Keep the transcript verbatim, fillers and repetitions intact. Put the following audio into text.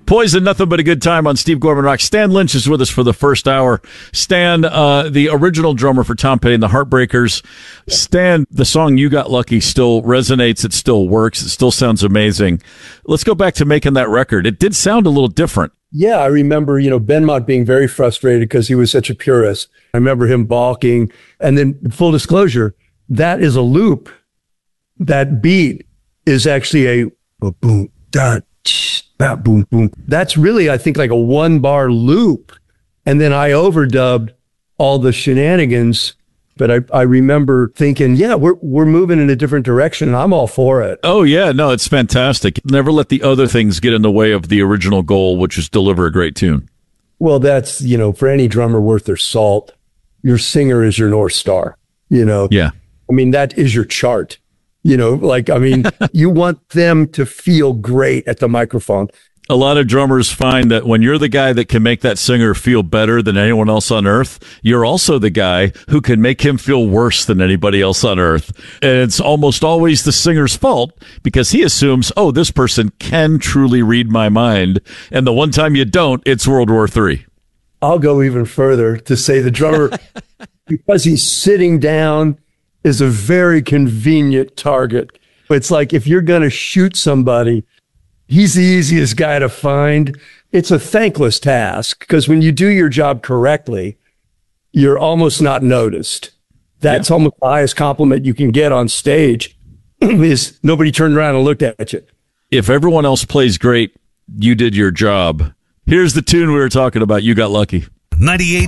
Poison, nothing but a good time on Steve Gorman Rock. Stan Lynch is with us for the first hour. Stan, uh, the original drummer for Tom Petty and the Heartbreakers. Stan, the song You Got Lucky still resonates. It still works. It still sounds amazing. Let's go back to making that record. It did sound a little different. Yeah, I remember, you know, Ben Mott being very frustrated because he was such a purist. I remember him balking. And then, full disclosure, that is a loop. That beat is actually a, a boom, da, tsh, da, boom, boom. That's really, I think, like a one-bar loop. And then I overdubbed all the shenanigans. But I, I remember thinking, yeah, we're we're moving in a different direction, and I'm all for it. Oh, yeah. No, it's fantastic. Never let the other things get in the way of the original goal, which is deliver a great tune. Well, that's, you know, for any drummer worth their salt, your singer is your North Star, you know? Yeah. I mean, that is your chart, you know? Like, I mean, you want them to feel great at the microphone. A lot of drummers find that when you're the guy that can make that singer feel better than anyone else on earth, you're also the guy who can make him feel worse than anybody else on earth. And it's almost always the singer's fault because he assumes, oh, this person can truly read my mind. And the one time you don't, it's World War Three. I'll go even further to say the drummer, because he's sitting down, is a very convenient target. It's like if you're going to shoot somebody, he's the easiest guy to find. It's a thankless task because when you do your job correctly, you're almost not noticed. That's yeah. almost the highest compliment you can get on stage is nobody turned around and looked at you. If everyone else plays great, you did your job. Here's the tune we were talking about. You Got Lucky. ninety-eight